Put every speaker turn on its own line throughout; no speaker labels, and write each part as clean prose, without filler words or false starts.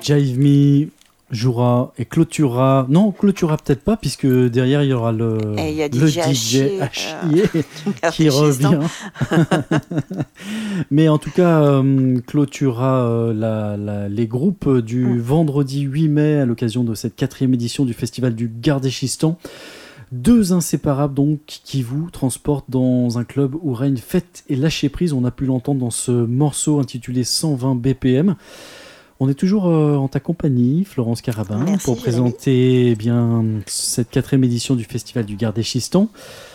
Jive Me jouera et clôturera. Non, clôturera peut-être pas, puisque derrière il y aura le DJ Hachier qui revient. Mais en tout cas, clôturera les groupes du vendredi 8 mai à l'occasion de cette 4e édition du Festival du Gardéchistan. 2 inséparables donc qui vous transportent dans un club où règne fête et lâcher prise. On a pu l'entendre dans ce morceau intitulé 120 BPM. On est toujours en ta compagnie, Florence Carabin.
Merci,
pour présenter cette 4e édition du Festival du Gardéchistan.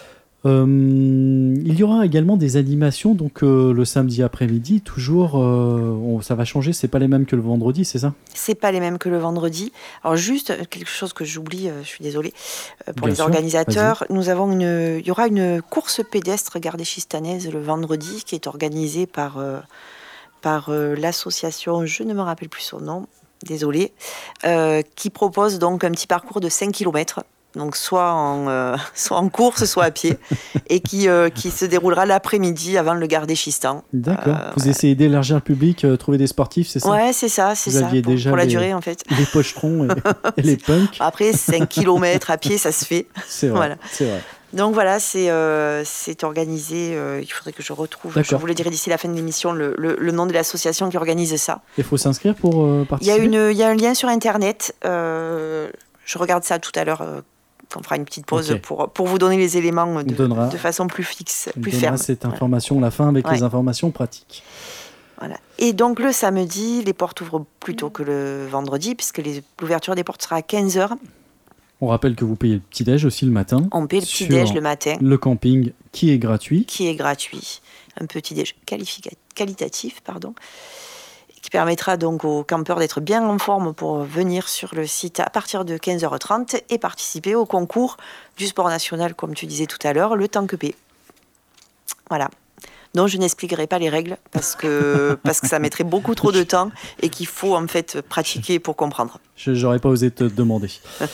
Il y aura également des animations donc le samedi après-midi. Toujours, ça va changer. C'est pas les mêmes que le vendredi, c'est ça ?
C'est pas les mêmes que le vendredi. Alors juste quelque chose que j'oublie, je suis désolée pour
Bien
les
sûr,
organisateurs. Il y aura une course pédestre gardéchistanaise le vendredi qui est organisée par l'association, je ne me rappelle plus son nom, désolée, qui propose donc un petit parcours de 5 km, donc soit en course, soit à pied, et qui se déroulera l'après-midi avant le Gardéchistan.
D'accord. Vous essayez d'élargir le public, trouver des sportifs, c'est ça ?
Ouais, c'est ça, pour la durée en fait.
Les pochetrons et les punks.
Après, 5 km à pied, ça se fait.
C'est vrai,
voilà.
C'est vrai.
Donc voilà, c'est organisé. Il faudrait que je retrouve.
D'accord.
Je vous le dirai d'ici la fin de l'émission le nom de l'association qui organise ça.
Il faut s'inscrire pour participer.
Il y a un lien sur internet. Je regarde ça tout à l'heure. Quand on fera une petite pause pour vous donner les éléments de façon plus fixe, plus ferme.
On donnera cette information à la fin avec les informations pratiques.
Voilà. Et donc le samedi, les portes ouvrent plus tôt que le vendredi puisque l'ouverture des portes sera à 15h.
On rappelle que vous payez le petit-déj aussi le matin.
On paye le petit-déj le matin.
Le camping qui est gratuit.
Un petit-déj qualitatif, qui permettra donc aux campeurs d'être bien en forme pour venir sur le site à partir de 15h30 et participer au concours du sport national, comme tu disais tout à l'heure, le tank P. Voilà. Non, je n'expliquerai pas les règles parce que ça mettrait beaucoup trop de temps et qu'il faut en fait pratiquer pour comprendre.
J'aurais pas osé te demander.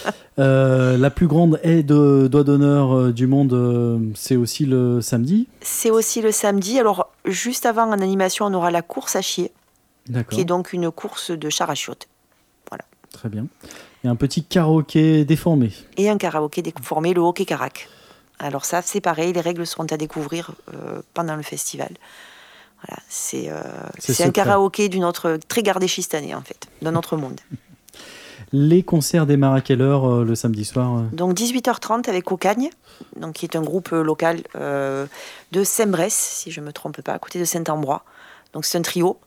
La plus grande haie de doigt d'honneur du monde, c'est aussi le samedi ?
C'est aussi le samedi. Alors, juste avant, en animation, on aura la course à chier, qui est donc une course de char à chiottes. Voilà.
Très bien. Et un petit karaoké déformé.
Et un karaoké déformé, le hockey carac. Alors ça, c'est pareil, les règles seront à découvrir pendant le festival. Voilà, c'est un karaoké d'une autre, très gardéchistanais en fait, d'un autre monde.
Les concerts démarrent à quelle heure le samedi soir ?
Donc 18h30 avec Cocagne, donc qui est un groupe local de Saint-Bresse, si je ne me trompe pas, à côté de Saint-Ambrois. Donc c'est un trio.